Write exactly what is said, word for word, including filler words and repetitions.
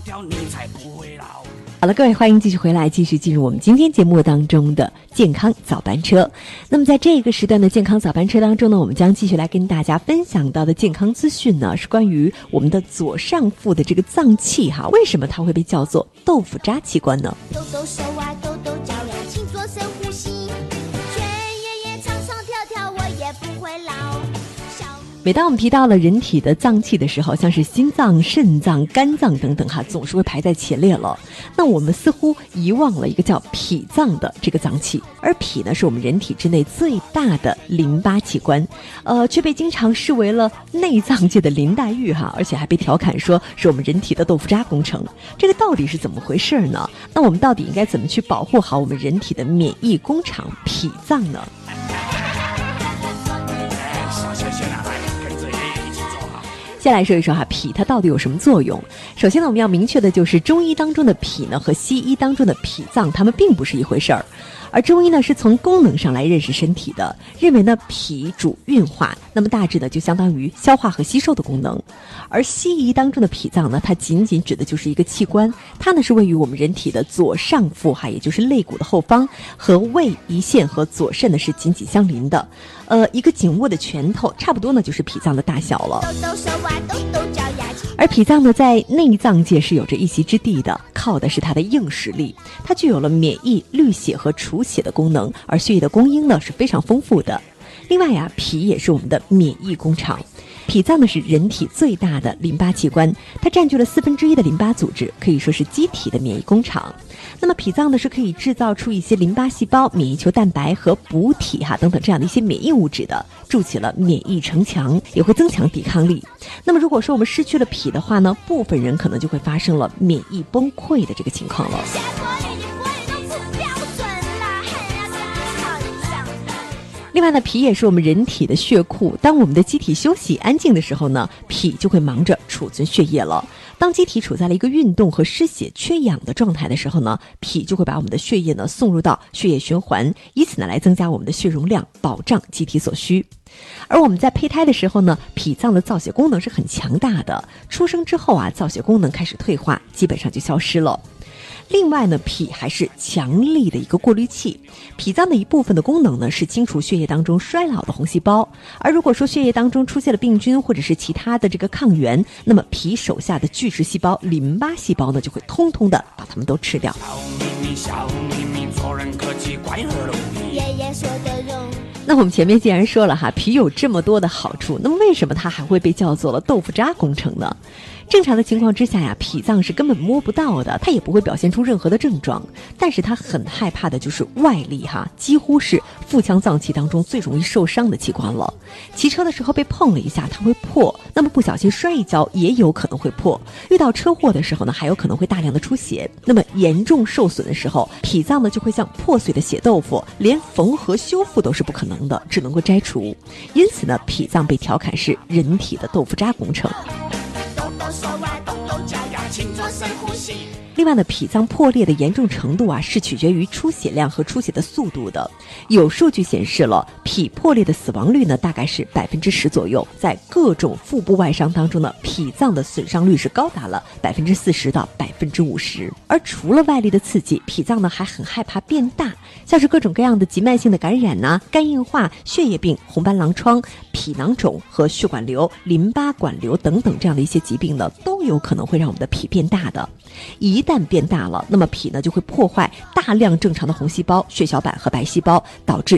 条你才不会老。 好了，各位，欢迎继续回来，继续进入我们今天节目当中的健康早班车。那么在这个时段的健康早班车当中呢，我们将继续来跟大家分享到的健康资讯呢，是关于我们的左上腹的这个脏器哈，为什么它会被叫做豆腐渣器官呢？ 抖抖手啊，抖抖脚呀，请做深呼吸，全爷爷唱唱跳跳，我也不会老。 每当我们提到了人体的脏器的时候，像是心脏、肾脏、肝脏等等哈，总是会排在前列了。那我们似乎遗忘了一个叫脾脏的这个脏器，而脾呢是我们人体之内最大的淋巴器官，呃，却被经常视为了内脏界的林黛玉哈，而且还被调侃说是我们人体的豆腐渣工程。这个到底是怎么回事呢？那我们到底应该怎么去保护好我们人体的免疫工厂脾脏呢？先来说一说哈，脾它到底有什么作用？首先呢，我们要明确的就是中医当中的脾呢和西医当中的脾脏，它们并不是一回事儿。而中医呢是从功能上来认识身体的，认为呢脾主运化，那么大致呢就相当于消化和吸收的功能。而西医当中的脾脏呢，它仅仅指的就是一个器官，它呢是位于我们人体的左上腹哈，也就是肋骨的后方，和胃、胰腺和左肾呢是紧紧相邻的。呃，一个紧握的拳头，差不多呢就是脾脏的大小了。 抖抖手啊，抖抖脚呀。 而脾脏呢，在内脏界是有着一席之地的，靠的是它的硬实力。它具有了免疫、滤血和除血的功能，而血液的供应呢是非常丰富的。另外呀，脾也是我们的免疫工厂。脾脏呢是人体最大的淋巴器官，它占据了四分之一的淋巴组织，可以说是机体的免疫工厂。那么脾脏呢是可以制造出一些淋巴细胞、免疫球蛋白和补体哈等等这样的一些免疫物质的，筑起了免疫城墙，也会增强抵抗力。那么如果说我们失去了脾的话呢，部分人可能就会发生了免疫崩溃的这个情况了。另外呢，脾也是我们人体的血库。当我们的机体休息安静的时候呢，脾就会忙着储存血液了。当机体处在了一个运动和失血缺氧的状态的时候呢，脾就会把我们的血液呢送入到血液循环，以此呢来增加我们的血容量，保障机体所需。而我们在胚胎的时候呢，脾脏的造血功能是很强大的，出生之后啊，造血功能开始退化，基本上就消失了。另外呢，脾还是强力的一个过滤器。脾脏的一部分的功能呢是清除血液当中衰老的红细胞，而如果说血液当中出现了病菌或者是其他的这个抗原，那么脾手下的巨噬细胞淋巴细胞呢就会通通的把它们都吃掉。 爷爷说的容那我们前面既然说了哈，脾有这么多的好处，那么为什么它还会被叫做了豆腐渣工程呢？正常的情况之下呀，脾脏是根本摸不到的，它也不会表现出任何的症状，但是它很害怕的就是外力哈，几乎是腹腔脏器当中最容易受伤的器官了。骑车的时候被碰了一下，它会破，那么不小心摔一跤也有可能会破。遇到车祸的时候呢，还有可能会大量的出血。那么严重受损的时候，脾脏呢就会像破碎的血豆腐，连缝合修复都是不可能的，只能够摘除。因此呢，脾脏被调侃是人体的豆腐渣工程。另外呢，脾脏破裂的严重程度啊，是取决于出血量和出血的速度的。有数据显示了，脾破裂的死亡率呢，大概是百分之十左右。在各种腹部外伤当中呢，脾脏的损伤率是高达了百分之四十到百分之五十。而除了外力的刺激，脾脏呢还很害怕变大，像是各种各样的急慢性的感染呐、啊、肝硬化、血液病、红斑狼疮、脾囊肿和血管瘤、淋巴管瘤等等这样的一些疾病呢，都有可能会让我们的脾变大的。一旦变大了，那么脾呢就会破坏大量正常的红细胞、血小板和白细胞，导致